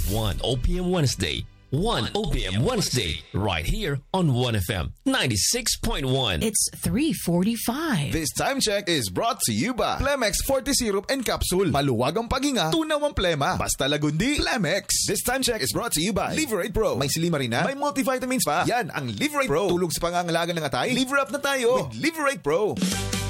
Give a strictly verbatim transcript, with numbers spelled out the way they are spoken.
one O P M Wednesday. one O P M Wednesday, right here on one F M ninety-six point one. It's three forty-five. This time check is brought to you by Plemex Forte Syrup and Capsule. Maluwag ang paghinga, tunaw ang plema. Basta lagundi, Plemex. This time check is brought to you by Liverate Pro. May silimarina, may multivitamins pa. Yan ang Liverate Pro. Tulog sa pangangalaga ng atay, liver up na tayo with Liverate Pro.